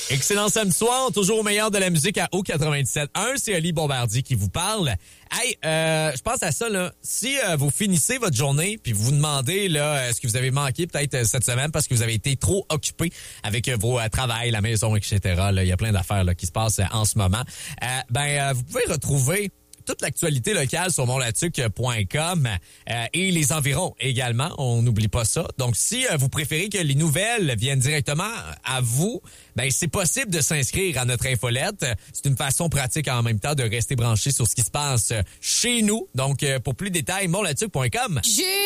Excellent samedi soir, toujours au meilleur de la musique à O97.1. C'est Ali Bombardier qui vous parle. Hey, je pense à ça, là. Si vous finissez votre journée puis vous vous demandez là, ce que vous avez manqué peut-être cette semaine parce que vous avez été trop occupé avec vos travails, la maison, etc. Là, il y a plein d'affaires là, qui se passent en ce moment. Vous pouvez retrouver toute l'actualité locale sur monlatuc.com et les environs également. On n'oublie pas ça. Donc, si vous préférez que les nouvelles viennent directement à vous, ben c'est possible de s'inscrire à notre infolette. C'est une façon pratique en même temps de rester branché sur ce qui se passe chez nous. Donc, pour plus de détails, monlatuc.com.